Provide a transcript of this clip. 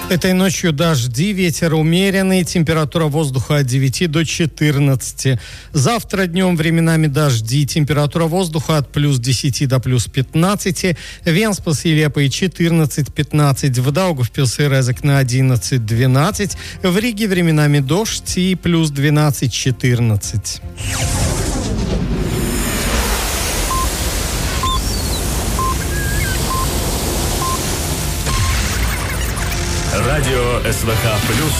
Этой ночью дожди, ветер умеренный, температура воздуха от 9 до 14. Завтра днем временами дожди, температура воздуха от плюс 10 до плюс 15. Венспилс и Лепой 14-15, в Даугавпилсе и Резекне 11-12. В Риге временами дождь и плюс 12-14. Радио СВХ+.